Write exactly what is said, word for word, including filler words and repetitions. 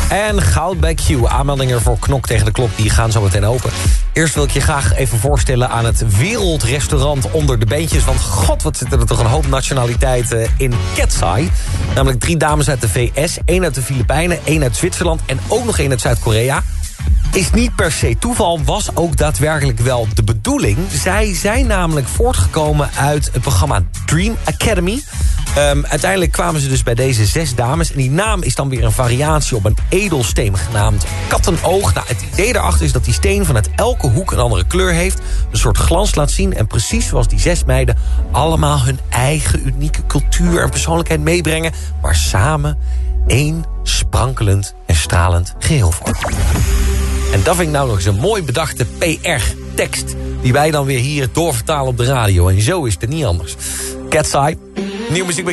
En goud bij Q. Aanmeldingen voor Knok tegen de klok die gaan zo meteen open. Eerst wil ik je graag even voorstellen aan het wereldrestaurant onder de beentjes. Want god, wat zitten er toch een hoop nationaliteiten in Cat's Eye. Namelijk drie dames uit de V S, één uit de Filipijnen, één uit Zwitserland en ook nog één uit Zuid-Korea. Is niet per se toeval, was ook daadwerkelijk wel de bedoeling. Zij zijn namelijk voortgekomen uit het programma Dream Academy. Um, uiteindelijk kwamen ze dus bij deze zes dames. En die naam is dan weer een variatie op een edelsteen genaamd kattenoog. Nou, het idee daarachter is dat die steen vanuit elke hoek een andere kleur heeft. Een soort glans laat zien. En precies zoals die zes meiden allemaal hun eigen unieke cultuur en persoonlijkheid meebrengen. Maar samen één sprankelend en stralend geheel vormen. En dat vind ik nou nog eens een mooi bedachte P R-tekst... die wij dan weer hier doorvertalen op de radio. En zo is het niet anders. Cat's Eye, nieuwe muziek.